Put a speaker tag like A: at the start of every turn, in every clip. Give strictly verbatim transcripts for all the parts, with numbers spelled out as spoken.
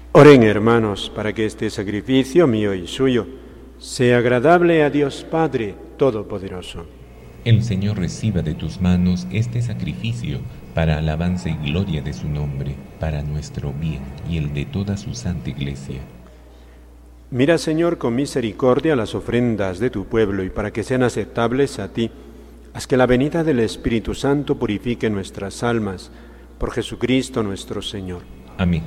A: Oren, hermanos, para que este sacrificio mío y suyo sea agradable a Dios Padre Todopoderoso.
B: El Señor reciba de tus manos este sacrificio para alabanza y gloria de su nombre, para nuestro bien y el de toda su santa Iglesia.
A: Mira, Señor, con misericordia las ofrendas de tu pueblo y para que sean aceptables a ti, haz que la venida del Espíritu Santo purifique nuestras almas, por Jesucristo nuestro Señor.
B: Amén.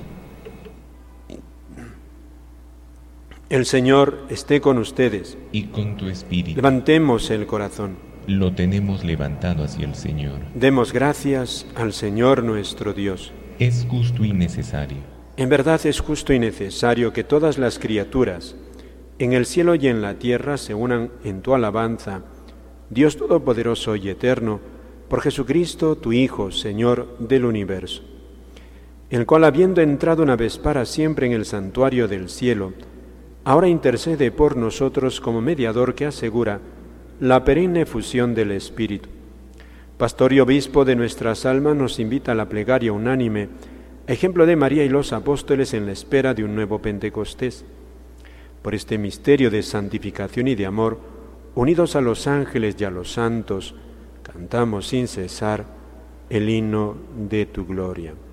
A: El Señor esté con ustedes.
B: Y con tu espíritu.
A: Levantemos el corazón.
B: Lo tenemos levantado hacia el Señor.
A: Demos gracias al Señor nuestro Dios.
B: Es justo y necesario.
A: En verdad es justo y necesario que todas las criaturas, en el cielo y en la tierra, se unan en tu alabanza, Dios Todopoderoso y Eterno, por Jesucristo, tu Hijo, Señor del universo, el cual, habiendo entrado una vez para siempre en el santuario del cielo, ahora intercede por nosotros como mediador que asegura la perenne fusión del Espíritu. Pastor y obispo de nuestras almas, nos invita a la plegaria unánime, ejemplo de María y los apóstoles en la espera de un nuevo Pentecostés. Por este misterio de santificación y de amor, unidos a los ángeles y a los santos, cantamos sin cesar el himno de tu gloria.